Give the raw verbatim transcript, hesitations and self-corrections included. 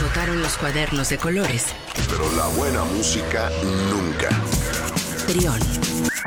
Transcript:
agotaron los cuadernos de colores. Pero la buena música nunca. Trión.